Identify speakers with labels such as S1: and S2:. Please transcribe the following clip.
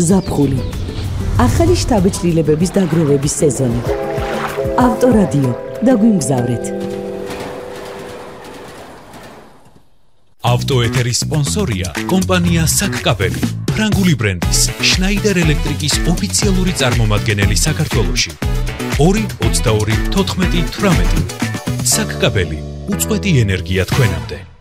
S1: ზაფხული. ახალი შთაბეჭდილებების დაგროვების სეზონი. ავტორადიო, დაგვიმგზავრეთ.
S2: ავტოეთერის სპონსორია კომპანია საკკაბელი, ფრანგული ბრენდის შნაიდერ ელექტრიკის ოფიციალური წარმომადგენელი საქართველოში. 2-22-14-18 საკკაბელი, უწყვეტი ენერგია თქვენამდე.